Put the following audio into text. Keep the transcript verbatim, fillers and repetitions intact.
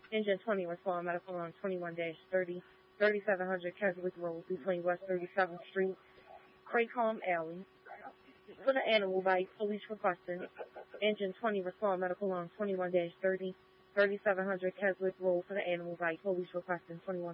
Engine twenty, respond medical on twenty-one dash thirty, thirty-seven hundred Keswick Road between West thirty-seventh Street, Craycombe Alley. For the animal bite, police requesting. Engine twenty, respond medical on twenty-one dash thirty, thirty-seven hundred Keswick Road for the animal bite, police requesting twenty-one.